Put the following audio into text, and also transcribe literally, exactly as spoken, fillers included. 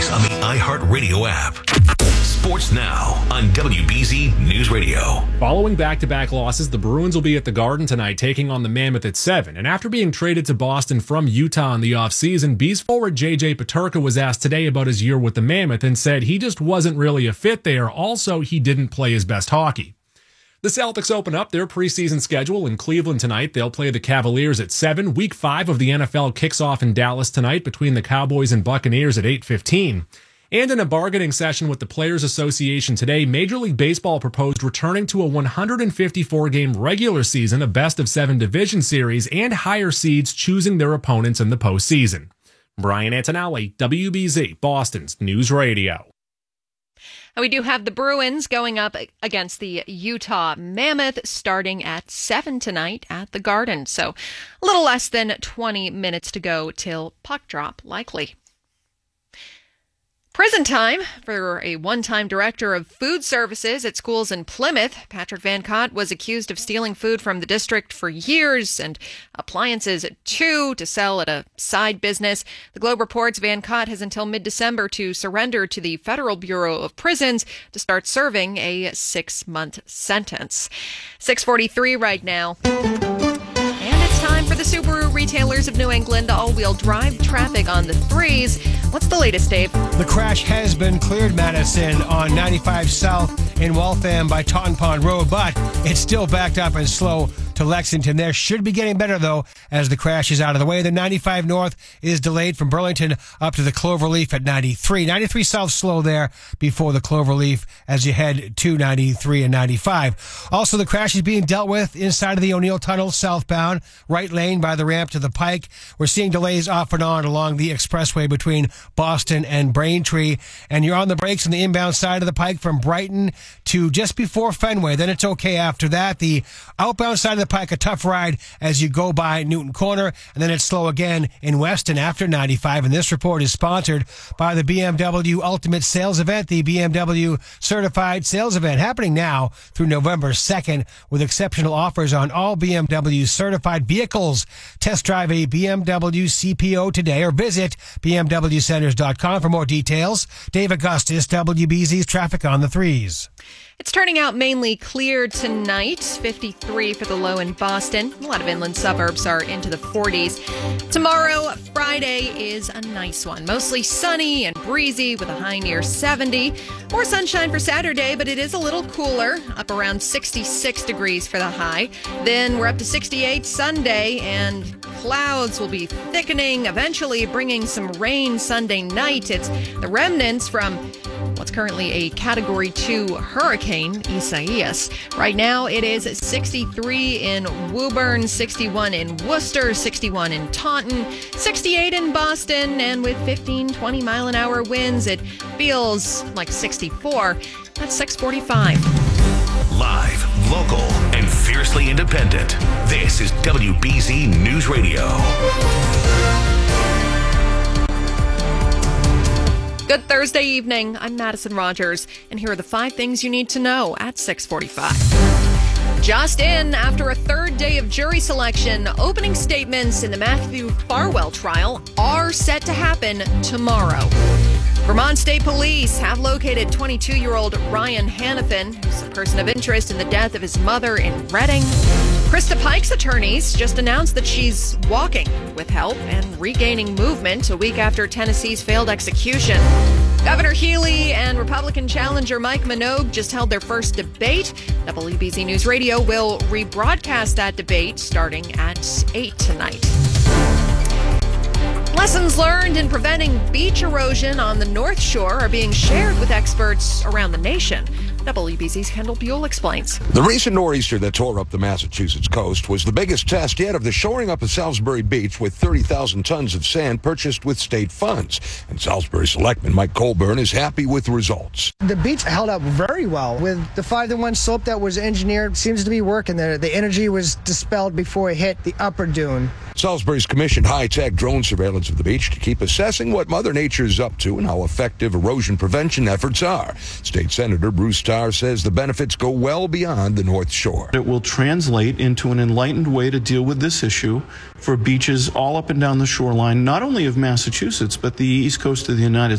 on the iHeartRadio app. Sports Now on W B Z News Radio. Following back-to-back losses, the Bruins will be at the Garden tonight taking on the Mammoth at seven. And after being traded to Boston from Utah in the offseason, Bees forward J J Peterka was asked today about his year with the Mammoth and said he just wasn't really a fit there. Also, he didn't play his best hockey. The Celtics open up their preseason schedule in Cleveland tonight. They'll play the Cavaliers at seven. Week five of the N F L kicks off in Dallas tonight between the Cowboys and Buccaneers at eight fifteen. And in a bargaining session with the Players Association today, Major League Baseball proposed returning to a one hundred fifty-four game regular season, a best-of-seven division series, and higher seeds choosing their opponents in the postseason. Brian Antonelli, W B Z, Boston's News Radio. We do have the Bruins going up against the Utah Mammoth starting at seven tonight at the Garden. So a little less than twenty minutes to go till puck drop, likely. Prison time for a one-time director of food services at schools in Plymouth. Patrick Van Cott was accused of stealing food from the district for years and appliances too to sell at a side business. The Globe reports Van Cott has until mid-December to surrender to the Federal Bureau of Prisons to start serving a six-month sentence. six forty-three right now. Time for the Subaru retailers of New England all-wheel drive traffic on the threes. What's the latest, Dave? The crash has been cleared, Madison, on ninety-five South in Waltham by Taunton Pond Road, but it's still backed up and slow to Lexington. There should be getting better, though, as the crash is out of the way. The ninety-five North is delayed from Burlington up to the Cloverleaf at ninety-three. ninety-three South slow there before the Cloverleaf as you head to ninety-three and ninety-five. Also, the crash is being dealt with inside of the O'Neill Tunnel southbound, right lane by the ramp to the Pike. We're seeing delays off and on along the expressway between Boston and Braintree. And you're on the brakes on the inbound side of the Pike from Brighton to just before Fenway. Then it's okay after that. The outbound side of the Pike, a tough ride as you go by Newton Corner, and then it's slow again in Weston after ninety-five. And this report is sponsored by the B M W Ultimate Sales Event, the B M W Certified Sales Event, happening now through November second with exceptional offers on all B M W certified vehicles. Test drive a B M W C P O today or visit B M W centers dot com for more details. Dave Augustus, W B Z's traffic on the threes. It's turning out mainly clear tonight, fifty-three for the low in Boston. A lot of inland suburbs are into the forties. Tomorrow, Friday, is a nice one. Mostly sunny and breezy with a high near seventy. More sunshine for Saturday, but it is a little cooler, up around sixty-six degrees for the high. Then we're up to sixty-eight Sunday, and clouds will be thickening, eventually bringing some rain Sunday night. It's the remnants from what's currently a Category two hurricane, Isaias. Right now, it is sixty-three in Woburn, sixty-one in Worcester, sixty-one in Taunton, sixty-eight in Boston, and with fifteen, twenty mile an hour winds, it feels like sixty-four. That's six forty-five. Live, local, and fiercely independent. This is W B Z News Radio. Good Thursday evening. I'm Madison Rogers, and here are the five things you need to know at six forty-five. Just in, after a third day of jury selection, opening statements in the Matthew Farwell trial are set to happen tomorrow. Vermont State Police have located twenty-two-year-old Ryan Hannafin, who's a person of interest in the death of his mother in Reading. Krista Pike's attorneys just announced that she's walking with help and regaining movement a week after Tennessee's failed execution. Governor Healy and Republican challenger Mike Minogue just held their first debate. W B Z News Radio will rebroadcast that debate starting at eight tonight. Lessons learned in preventing beach erosion on the North Shore are being shared with experts around the nation. W B Z's Kendall Buell explains. The recent nor'easter that tore up the Massachusetts coast was the biggest test yet of the shoring up of Salisbury Beach with thirty thousand tons of sand purchased with state funds. And Salisbury Selectman Mike Colburn is happy with the results. The beach held up very well with the five to one slope that was engineered. Seems to be working there. The energy was dispelled before it hit the upper dune. Salisbury's commissioned high-tech drone surveillance of the beach to keep assessing what Mother Nature is up to and how effective erosion prevention efforts are. State Senator Bruce Starr says the benefits go well beyond the North Shore. It will translate into an enlightened way to deal with this issue for beaches all up and down the shoreline, not only of Massachusetts, but the east coast of the United